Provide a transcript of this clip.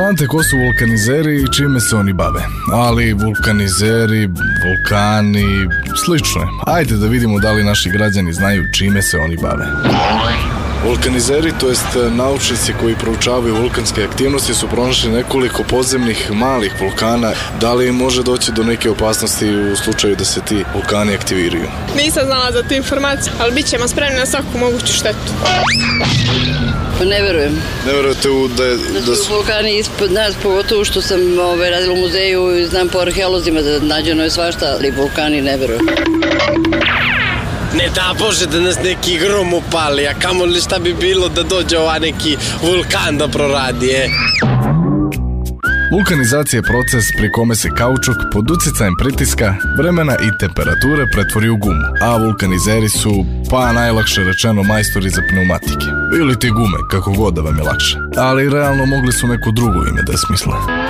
znate ko su vulkanizeri i čime se oni bave. Ali vulkanizeri, vulkani, slično je. Ajde da vidimo da li naši građani znaju čime se oni bave. Vulkanizeri, to jest naučnici koji proučavaju vulkanske aktivnosti, su pronašli nekoliko podzemnih malih vulkana. Da li može doći do neke opasnosti u slučaju da se ti vulkani aktiviraju? Nisam znala za tu informaciju, ali bit ćemo spremni na svaku moguću štetu. Pa ne verujem. Ne verujete da su vulkani ispod nas, pogotovo što sam radila u muzeju i znam po arheolozima da nađeno je svašta, ali vulkani ne verujem. Ne da Bože da nas neki grom upali, a kamo li šta bi bilo da dođe neki vulkan da proradi, Vulkanizacija je proces pri kome se kaučuk pod utjecajem pritiska, vremena i temperature pretvori u gumu, a vulkanizeri su, pa najlakše rečeno, majstori za pneumatike. Ili ti gume, kako god da vam je lakše. Ali realno mogli su neko drugo ime da smisle.